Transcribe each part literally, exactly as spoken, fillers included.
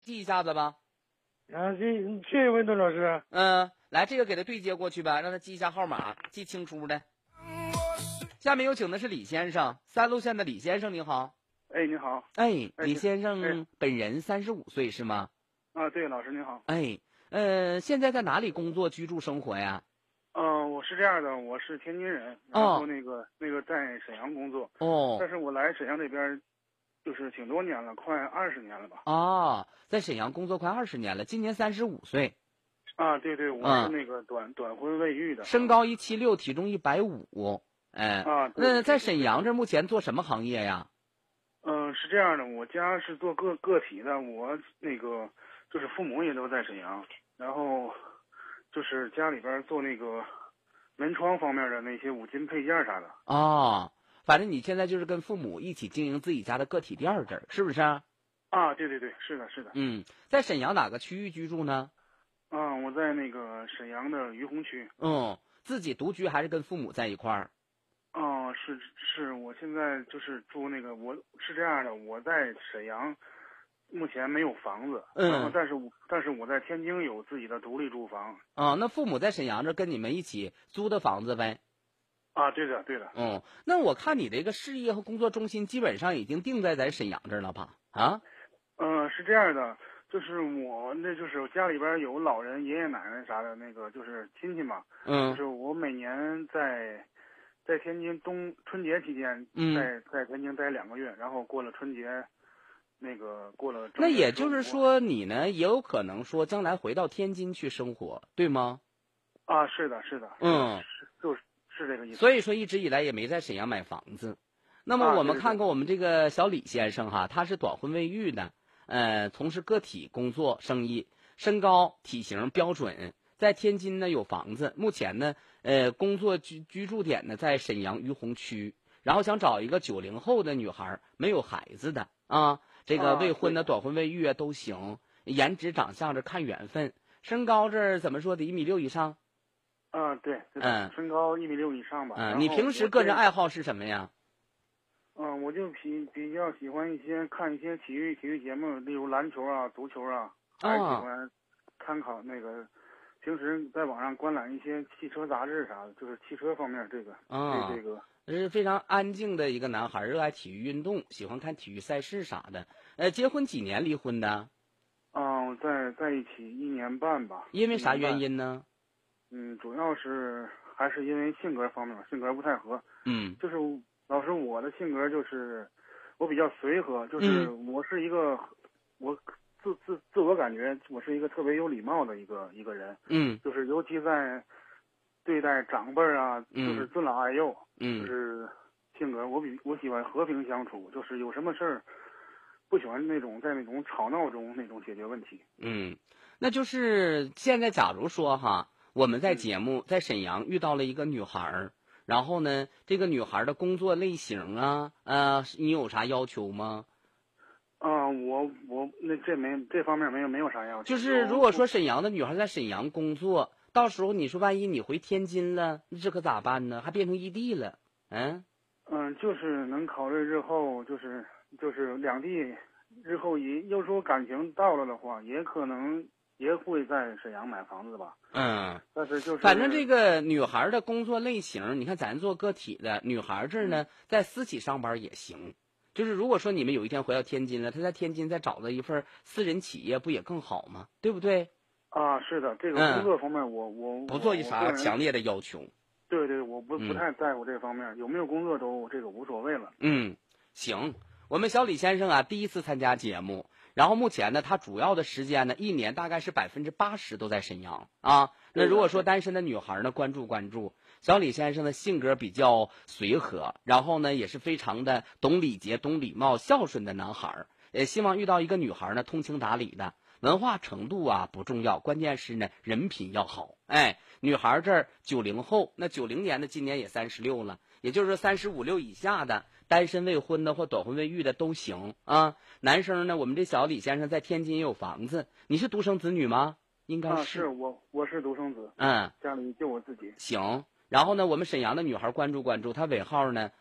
记一下子吧。 啊，谢谢谢文东老师。 嗯，来，这个给他对接过去吧，让他记一下号码，记清楚的。下面有请的是李先生，三路线的李先生，你好。 哎，你好。 哎， 哎李先生哎本人三十五岁是吗？ 啊，对，老师你好。 哎，呃，现在在哪里工作、居住、生活呀？ 嗯、我是这样的，我是天津人，然后那个、那个在沈阳工作， 哦但是我来沈阳这边，就是挺多年了，快二十年了吧。 啊，在沈阳工作快二十年了，今年三十五岁， 啊，对对，我是嗯那个短、短婚未育的。 身高一七六，体重一百五。哎， 啊对那在对对沈阳这目前做什么行业呀？ 嗯、是这样的，我家是做个个体的，我那个就是父母也都在沈阳，然后就是家里边做那个门窗方面的那些五金配件啥的。 哦，反正你现在就是跟父母一起经营自己家的个体店儿，这儿是不是？ 啊，对对对，是的，是的。 嗯，在沈阳哪个区域居住呢？ 嗯，我在那个沈阳的于洪区。 嗯，自己独居还是跟父母在一块儿？ 哦，是是，我现在就是住那个，我是这样的，我在沈阳，目前没有房子， 嗯然后但是我但是我在天津有自己的独立住房。 啊，那父母在沈阳这跟你们一起租的房子呗？ 啊，对的对的。 嗯，那我看你这个事业和工作中心基本上已经定在咱沈阳这儿了吧？啊？ 嗯、是这样的，就是我那就是家里边有老人、爷爷奶奶啥的，那个就是亲戚嘛，就嗯是我每年在在天津冬春节期间， 嗯在在天津待两个月，然后过了春节，那个过了正那月也就是十五说，你呢也有可能说将来回到天津去生活，对吗？ 啊，是的，是的，是的嗯是就是是这个意思。 所以说一直以来也没在沈阳买房子。那么啊我们对对看看我们这个小李先生哈，他是短婚未育的，呃，从事个体工作生意，身高体型标准，在天津呢有房子，目前呢呃工作居居住点呢在沈阳于洪区，然后想找一个九零后的女孩，没有孩子的啊，这个啊未婚的、 对短婚未育啊都行，颜值长相这看缘分，身高这儿怎么说得一米六以上？ 啊，对，对嗯的，身高一米六以上吧。然嗯， 后你平时我对个人爱好是什么呀？ 嗯，我就比比较喜欢一些看一些体育体育节目，例如篮球啊、足球啊，还喜哦欢参考那个，平时在网上观览一些汽车杂志啥的，就是汽车方面这个， 啊对这个。 是非常安静的一个男孩，热爱体育运动，喜欢看体育赛事啥的。呃，结婚几年离婚的？ 嗯，在在一起一年半吧。 因为啥一年半原？因呢？ 嗯，主要是还是因为性格方面，性格不太合。 嗯就是老师，我的性格就是我比较随和，就是我是一个、我自自自我感觉我是一个特别有礼貌的一个一个人， 嗯就是尤其在对待长辈儿啊， 嗯就是尊老爱幼，就嗯是性格我比我喜欢和平相处，就是有什么事儿不喜欢那种在那种吵闹中那种解决问题。 嗯，那就是现在，假如说哈，我们在节目在沈阳遇到了一个女孩儿，然后呢，这个女孩儿的工作类型啊，呃，你有啥要求吗？ 啊、我我那这没这方面没有没有啥要求。 就是如果说沈阳的女孩在沈阳工作，到时候你说万一你回天津了，那这可咋办呢？还变成异地了，嗯。 嗯，就是能考虑日后就是就是两地日后也要说感情到了的话，也可能也会在沈阳买房子吧。 嗯， 但是就是反正这个女孩的工作类型，你看咱做个体的女孩这儿呢，在私企上班也行。就是如果说你们有一天回到天津了，她在天津再找到一份私人企业，不也更好吗？对不对？ 啊，是的，这个嗯工作方面我、我不做一我个人啥强烈的要求。 对对，我不嗯不太在乎这方面，有没有工作都这个无所谓了。 嗯，行。我们小李先生啊，第一次参加节目，然后目前呢，他主要的时间呢，一年大概是百分之八十都在沈阳啊。那如果说单身的女孩呢，关注关注小李先生的性格比较随和，然后呢，也是非常的懂礼节、懂礼貌、孝顺的男孩。也希望遇到一个女孩呢，通情达理的。文化程度啊不重要，关键是呢人品要好。哎，女孩这儿九零后，那九零年的今年也三十六了，也就是说三十五六以下的单身未婚的或短婚未育的都行啊。男生呢，我们这小李先生在天津也有房子，你是独生子女吗？应该啊， 是。 是我我是独生子， 嗯， 家里就我自己。 行。然后呢，我们沈阳的女孩关注关注，她尾号呢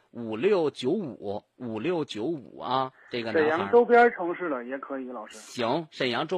五六九五五六九五啊，这个男孩。 沈阳周边城市的也可以，老师。 行，沈阳周